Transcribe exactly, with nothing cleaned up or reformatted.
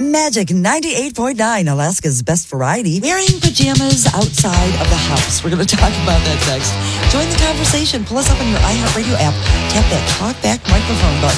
Magic ninety-eight point nine, Alaska's best variety. Wearing pajamas outside of the house. We're going to talk about that next. Join the conversation. Pull us up on your iHeartRadio app. Tap that talk back microphone button.